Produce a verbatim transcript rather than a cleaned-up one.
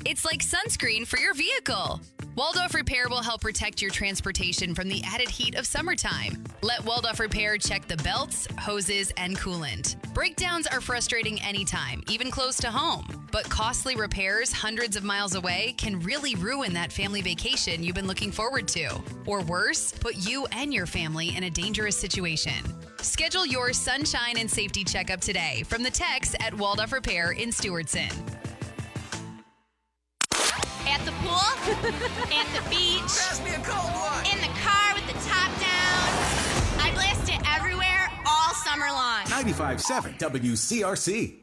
It's like sunscreen for your vehicle. Waldorf Repair will help protect your transportation from the added heat of summertime. Let Waldorf Repair check the belts, hoses, and coolant. Breakdowns are frustrating anytime, even close to home. But costly repairs hundreds of miles away can really ruin that family vacation you've been looking forward to. Or worse, put you and your family in a dangerous situation. Schedule your sunshine and safety checkup today from the techs at Waldorf Repair in Stewartson. At the pool, at the beach, pass me a cold one. In the car with the top down. I blast it everywhere all summer long. ninety-five point seven W C R C.